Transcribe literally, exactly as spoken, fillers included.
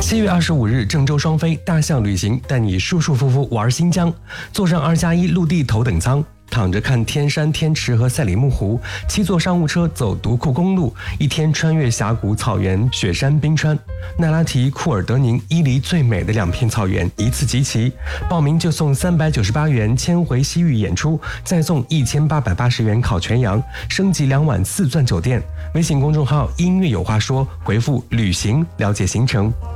七月二十五日，郑州双飞大象旅行带你舒舒服服玩新疆，坐上二加一陆地头等舱，躺着看天山、天池和赛里木湖，七座商务车走独库公路，一天穿越峡谷、草原、雪山、冰川，奈拉提、库尔德宁、伊犁最美的两片草原一次集齐。报名就送三百九十八元千回西域演出，再送一千八百八十元烤全羊，升级两晚四钻酒店。微信公众号音乐有话说，回复旅行了解行程。